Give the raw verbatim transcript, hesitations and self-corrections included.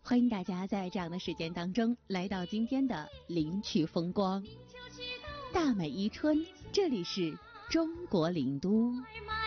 欢迎大家在这样的时间当中来到今天的林曲风光。大美宜春，这里是中国林都。